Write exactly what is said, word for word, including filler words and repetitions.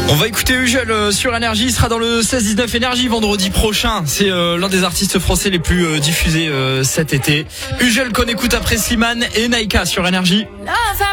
On va écouter Ugel euh, sur Énergie. Il sera dans le seize dix-neuf Énergie vendredi prochain. C'est euh, l'un des artistes français les plus euh, diffusés euh, cet été. Ugel qu'on écoute après Slimane et Naïka sur Énergie.